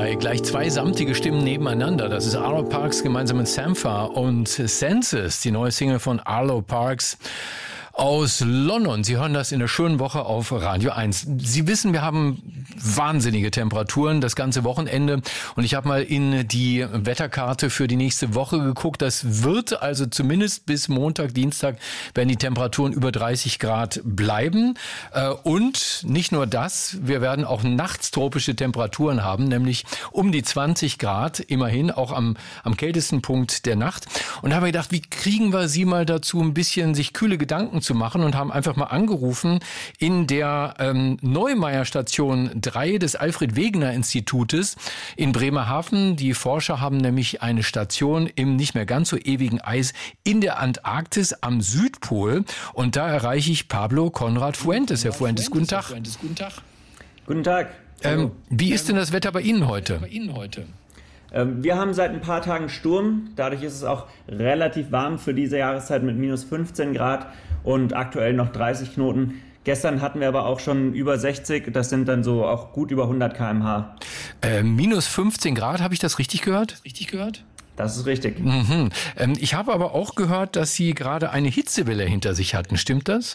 Sky. Gleich zwei samtige Stimmen nebeneinander. Das ist Arlo Parks gemeinsam mit Sampha und Senses, die neue Single von Arlo Parks aus London. Sie hören das in der schönen Woche auf Radio 1. Sie wissen, wir haben wahnsinnige Temperaturen das ganze Wochenende und ich habe mal in die Wetterkarte für die nächste Woche geguckt. Das wird also zumindest bis Montag, Dienstag werden die Temperaturen über 30 Grad bleiben. Und nicht nur das, wir werden auch nachts tropische Temperaturen haben, nämlich um die 20 Grad immerhin, auch am kältesten Punkt der Nacht. Und da habe ich gedacht, wie kriegen wir Sie mal dazu, ein bisschen sich kühle Gedanken zu machen und haben einfach mal angerufen in der Neumeier Station 3 des Alfred-Wegener-Institutes in Bremerhaven. Die Forscher haben nämlich eine Station im nicht mehr ganz so ewigen Eis in der Antarktis am Südpol. Und da erreiche ich Pablo Conrad Fuentes. Herr Fuentes, guten Tag. Guten Tag. Wie ist denn das Wetter bei Ihnen heute? Wir haben seit ein paar Tagen Sturm. Dadurch ist es auch relativ warm für diese Jahreszeit mit minus 15 Grad und aktuell noch 30 Knoten. Gestern hatten wir aber auch schon über 60. Das sind dann so auch gut über 100 km/h. Minus 15 Grad, habe ich das richtig gehört? Das ist richtig. Mhm. Ich habe aber auch gehört, dass Sie gerade eine Hitzewelle hinter sich hatten. Stimmt das?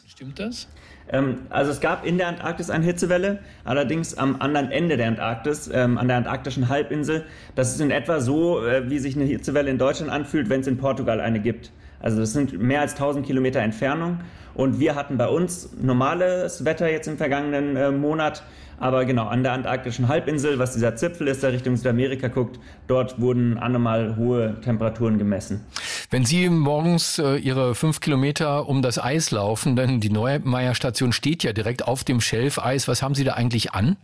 Also es gab in der Antarktis eine Hitzewelle, allerdings am anderen Ende der Antarktis, an der antarktischen Halbinsel. Das ist in etwa so, wie sich eine Hitzewelle in Deutschland anfühlt, wenn es in Portugal eine gibt. Also das sind mehr als 1000 Kilometer Entfernung und wir hatten bei uns normales Wetter jetzt im vergangenen Monat. Aber genau, an der antarktischen Halbinsel, was dieser Zipfel ist, der Richtung Südamerika guckt, dort wurden anormal hohe Temperaturen gemessen. Wenn Sie morgens Ihre 5 Kilometer um das Eis laufen, denn die Neumeier Station steht ja direkt auf dem Schelfeis, was haben Sie da eigentlich an?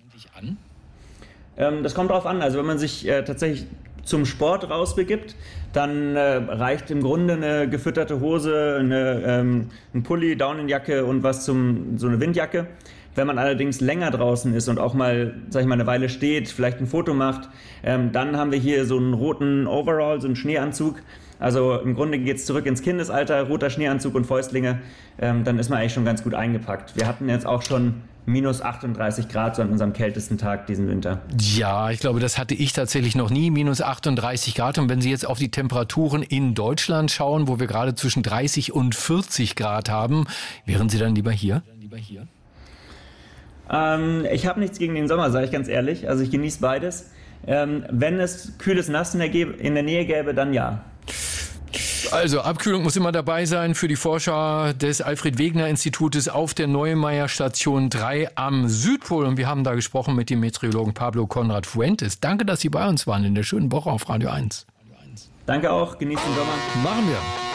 Das kommt drauf an. Also wenn man sich tatsächlich zum Sport rausbegibt, dann reicht im Grunde eine gefütterte Hose, ein Pulli, Daunenjacke und so eine Windjacke. Wenn man allerdings länger draußen ist und auch mal, eine Weile steht, vielleicht ein Foto macht, dann haben wir hier so einen roten Overall, so einen Schneeanzug. Also im Grunde geht es zurück ins Kindesalter, roter Schneeanzug und Fäustlinge, dann ist man eigentlich schon ganz gut eingepackt. Wir hatten jetzt auch schon minus 38 Grad so an unserem kältesten Tag diesen Winter. Ja, ich glaube, das hatte ich tatsächlich noch nie, minus 38 Grad. Und wenn Sie jetzt auf die Temperaturen in Deutschland schauen, wo wir gerade zwischen 30 und 40 Grad haben, wären Sie dann lieber hier? Ich habe nichts gegen den Sommer, sage ich ganz ehrlich. Also ich genieße beides. Wenn es kühles Nass in der Nähe gäbe, dann ja. Also Abkühlung muss immer dabei sein für die Forscher des Alfred-Wegener-Institutes auf der Neumeier Station 3 am Südpol. Und wir haben da gesprochen mit dem Meteorologen Pablo Conrad Fuentes. Danke, dass Sie bei uns waren in der schönen Woche auf Radio 1. Danke auch, genießen den Sommer. Machen wir.